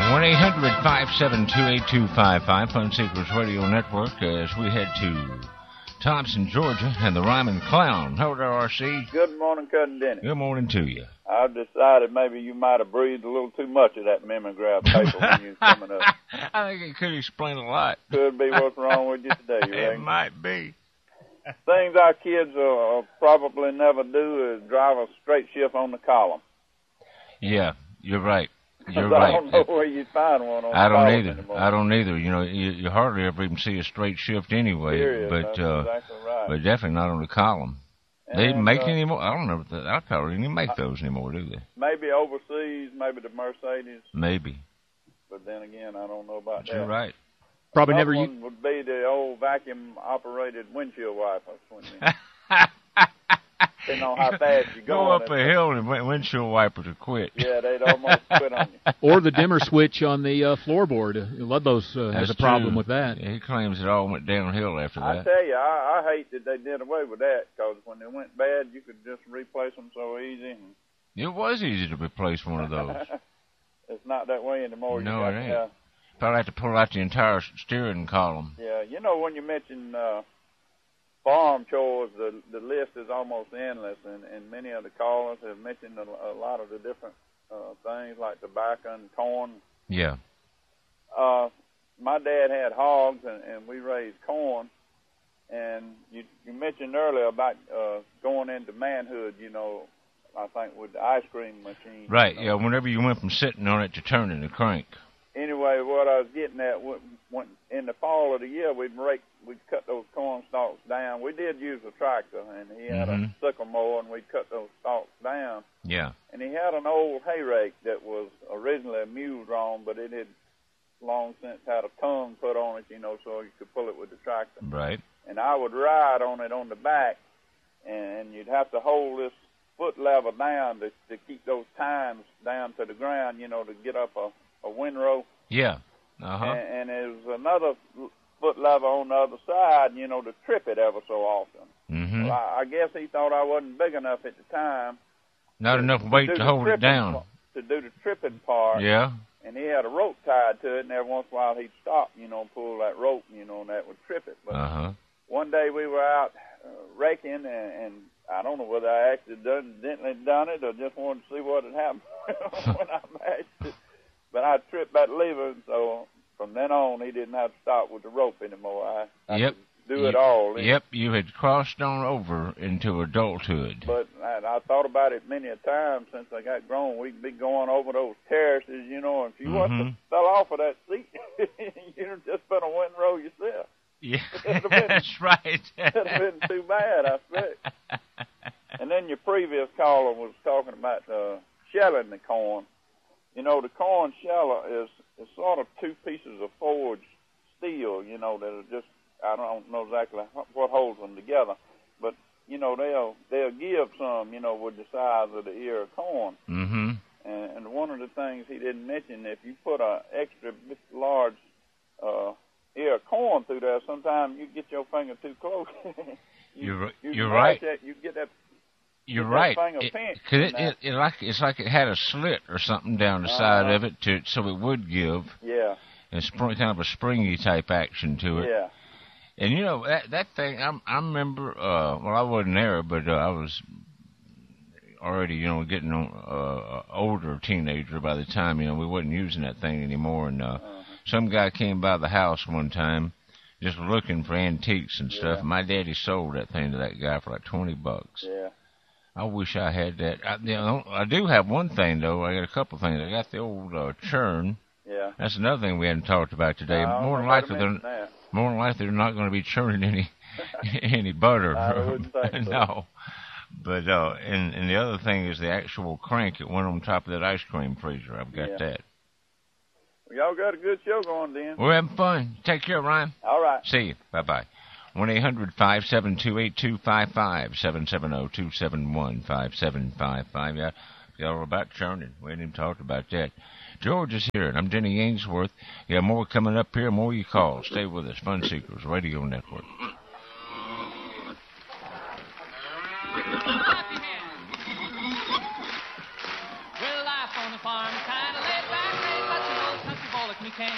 1-800-572-8255, Fun Seekers Radio Network, as we head to Thompson, Georgia, and the Rhyming Clown. Hello there, R.C. Good morning, Cousin Denny. Good morning to you. I've decided maybe you might have breathed a little too much of that mimeograph paper when you was coming up. I think it could explain a lot. Could be what's wrong with you today, you It reckon? might be. Things our kids will probably never do is drive a straight shift on the column. Yeah, you're right. You're I right. don't know where you find one on I the don't column either. anymore. I don't either. You know, you hardly ever even see a straight shift anyway. Period. But That's exactly right. but definitely not on the column. They And, make any more? I don't know. I probably didn't make those anymore, do they? Maybe overseas, maybe the Mercedes, Maybe. but then again, I don't know about that. You're right. Probably Another never. one would be the old vacuum-operated windshield wipers. Depending on how fast you Go up a hill and windshield wipers will quit. Yeah, they'd almost quit on you. Or the dimmer switch on the floorboard. Ludlow has That's a problem true. with that. Yeah, he claims it all went downhill after I that. tell you, I hate that they did away with that, because when they went bad, you could just replace them so easy. And It was easy to replace one of those. it's not that way anymore. No, you it got to ain't. have- Probably have to pull out the entire steering column. Yeah, you know, when you mention farm chores, the list is almost endless, and many of the callers have mentioned a lot of the different things like tobacco and corn. Yeah. My dad had hogs, and we raised corn. And you mentioned earlier about going into manhood, you know, I think with the ice cream machine. Right, you yeah, know. whenever you went from sitting on it to turning the crank. Anyway, what I was getting at, when in the fall of the year, we'd cut those corn stalks down. We did use a tractor, and he had a sickle mower, and we'd cut those stalks down. Yeah. And he had an old hay rake that was originally a mule drawn, but it had long since had a tongue put on it, you know, so you could pull it with the tractor. Right. And I would ride on it on the back, and you'd have to hold this foot level down to keep those tines down to the ground, you know, to get up a windrow. Yeah. Uh-huh. And there was another foot lever on the other side, you know, to trip it ever so often. Mm-hmm. Well, I guess he thought I wasn't big enough at the time. Not enough weight do to the hold it tripping down. To do the tripping part. Yeah. And he had a rope tied to it, and every once in a while he'd stop, you know, and pull that rope, you know, and that would trip it. But Uh-huh. one day we were out raking, and I don't know whether I accidentally done it or just wanted to see what had happened when I mashed it. But I tripped that lever, and so from then on he didn't have to stop with the rope anymore. I Yep. could do it all. Yep, you had crossed on over into adulthood. But I thought about it many a time since I got grown. We'd be going over those terraces, you know, and if you wasn't to fell off of that seat, you'd have just been a windrow yourself. Yeah, been, that's right. That'd have been too bad, I expect. And then your previous caller was talking about shelling the corn. You know, the corn sheller is sort of two pieces of forged steel, you know, that are just, I don't know exactly what holds them together, but, you know, they'll give some, you know, with the size of the ear of corn. Mm-hmm. And one of the things he didn't mention, if you put an extra large ear of corn through there, sometimes you get your finger too close. You're right. You get that. You're right. It's like it had a slit or something down the side of it so it would give. Yeah. And kind of a springy type action to it. Yeah. And you know that thing. I remember. Well, I wasn't there, but I was already, you know, getting older teenager by the time, you know, we wasn't using that thing anymore. And some guy came by the house one time, just looking for antiques and stuff. And my daddy sold that thing to that guy for like $20. Yeah. I wish I had that. I do have one thing, though. I got a couple things. I got the old churn. Yeah. That's another thing we hadn't talked about today. More than likely, they're not going to be churning any butter. I wouldn't think so. No. But and the other thing is the actual crank that went on top of that ice cream freezer. I've got that. Well, y'all got a good show going, then. We're having fun. Take care, Ryan. All right. See you. Bye-bye. 1-800-572-8255, 770-271-5755. Yeah, y'all about churning. We hadn't even talked about that. George is here, and I'm Denny Ainsworth. You have more coming up here, more you call. Stay with us. Fun Seekers Radio Network.